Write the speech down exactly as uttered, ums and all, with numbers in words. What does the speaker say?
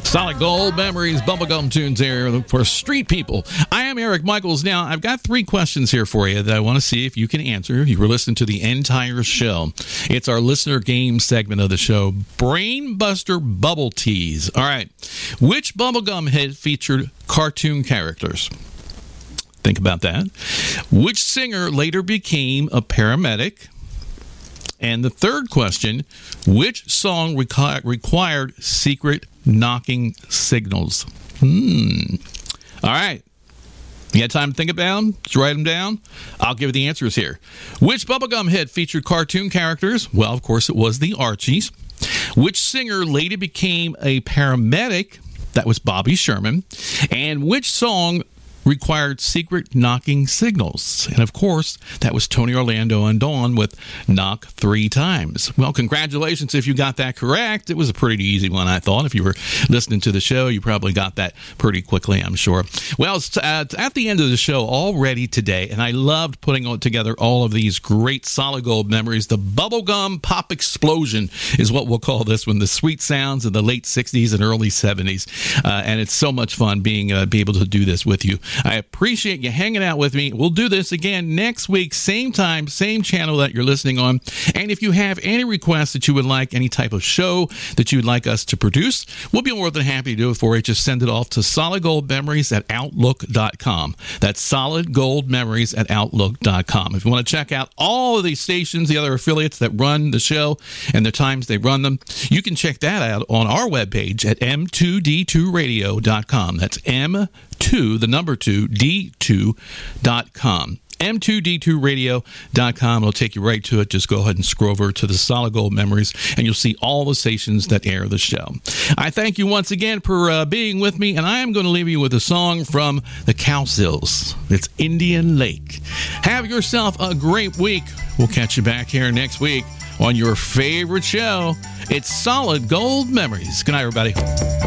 Solid Gold Memories, bubblegum tunes there for street people. I am Eric Michaels. Now, I've got three questions here for you that I want to see if you can answer. You were listening to the entire show. It's our listener game segment of the show, Brain Buster Bubble Tease. All right. Which bubblegum hit featured cartoon characters? Think about that. Which singer later became a paramedic? And the third question, which song requ- required secret knocking signals? Hmm. All right. You got time to think about them? Just write them down? I'll give you the answers here. Which bubblegum hit featured cartoon characters? Well, of course, it was the Archies. Which singer later became a paramedic? That was Bobby Sherman. And which song required secret knocking signals? And of course, that was Tony Orlando and Dawn with Knock Three Times. Well, congratulations if you got that correct. It was a pretty easy one, I thought. If you were listening to the show, you probably got that pretty quickly, I'm sure. Well, it's uh, at the end of the show already today, and I loved putting together all of these great solid gold memories. The bubblegum pop explosion is what we'll call this one, the sweet sounds of the late sixties and early seventies. Uh, and it's so much fun being uh, be able to do this with you. I appreciate you hanging out with me. We'll do this again next week, same time, same channel that you're listening on. And if you have any requests that you would like, any type of show that you'd like us to produce, we'll be more than happy to do it for you. Just send it off to solid gold memories at outlook dot com. That's solid gold memories at outlook dot com. If you want to check out all of these stations, the other affiliates that run the show and the times they run them, you can check that out on our webpage at m two d two radio dot com. That's M two, the number two, D two dot com. m two d two radio dot com. It'll take you right to it. Just go ahead and scroll over to the Solid Gold Memories, and you'll see all the stations that air the show. I thank you once again for uh, being with me, and I am going to leave you with a song from the Cowsills. It's Indian Lake. Have yourself a great week. We'll catch you back here next week on your favorite show. It's Solid Gold Memories. Good night, everybody.